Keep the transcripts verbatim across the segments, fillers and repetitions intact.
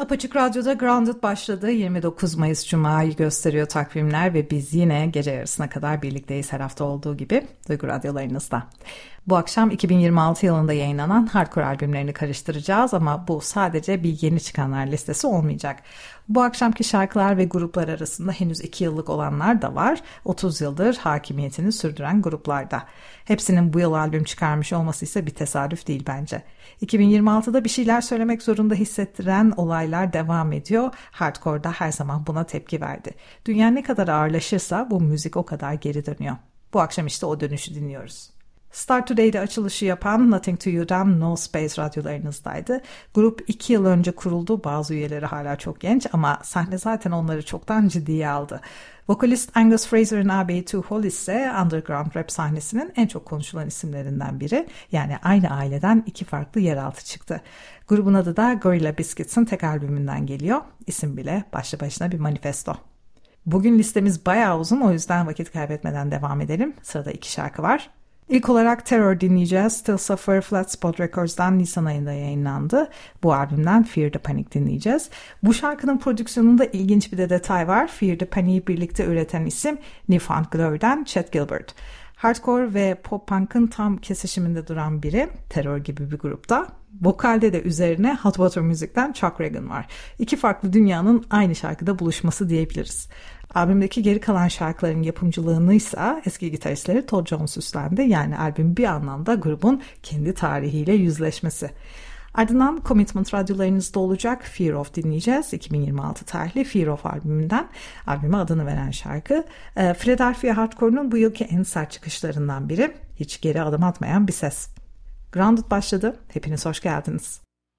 Apaçık Radyo'da Grounded başladı. yirmi dokuz Mayıs Cuma'yı gösteriyor takvimler ve biz yine gece yarısına kadar birlikteyiz her hafta olduğu gibi Duygu Radyolarınızda. Bu akşam iki bin yirmi altı yılında yayınlanan hardcore albümlerini karıştıracağız ama bu sadece bir yeni çıkanlar listesi olmayacak. Bu akşamki şarkılar ve gruplar arasında henüz iki yıllık olanlar da var. otuz yıldır hakimiyetini sürdüren gruplarda. Hepsinin bu yıl albüm çıkarmış olması ise bir tesadüf değil bence. iki bin yirmi altıda bir şeyler söylemek zorunda hissettiren olaylar devam ediyor. Hardcore'da her zaman buna tepki verdi. Dünya ne kadar ağırlaşırsa bu müzik o kadar geri dönüyor. Bu akşam işte o dönüşü dinliyoruz. Start Today'de açılışı yapan Nothing to You'dan No Space radyolarınızdaydı. Grup iki yıl önce kuruldu. Bazı üyeleri hala çok genç ama sahne zaten onları çoktan ciddiye aldı. Vokalist Angus Fraser'ın ağabeyi Too Hollis ise underground rap sahnesinin en çok konuşulan isimlerinden biri. Yani aynı aileden iki farklı yeraltı çıktı. Grubun adı da Gorilla Biscuits'in tek albümünden geliyor. İsim bile başlı başına bir manifesto. Bugün listemiz bayağı uzun, o yüzden vakit kaybetmeden devam edelim. Sırada iki şarkı var. İlk olarak Terror dinleyeceğiz. Still Suffer Flat Spot Records'dan Nisan ayında yayınlandı. Bu albümden Fear the Panic dinleyeceğiz. Bu şarkının prodüksiyonunda ilginç bir de detay var. Fear the Panic'i birlikte üreten isim Newfound Glory'den Chet Gilbert. Hardcore ve pop punk'ın tam kesişiminde duran biri, Terror gibi bir grupta. Vokalde de üzerine Hot Water Music'ten Chuck Ragan var. İki farklı dünyanın aynı şarkıda buluşması diyebiliriz. Albümdeki geri kalan şarkıların yapımcılığını ise eski gitaristleri Todd Jones üstlendi. Yani albüm bir anlamda grubun kendi tarihiyle yüzleşmesi. Ardından Commitment radyolarınızda olacak Fear of dinleyeceğiz. iki bin yirmi altı tarihli Fear of albümünden, albüme adını veren şarkı. Philadelphia Hardcore'un bu yılki en sert çıkışlarından biri. Hiç geri adım atmayan bir ses. Grounded başladı. Hepiniz hoş geldiniz.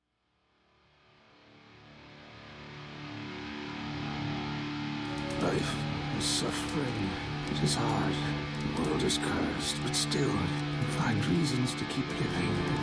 Life is suffering, it is hard, the world is cursed, but still you find reasons to keep living.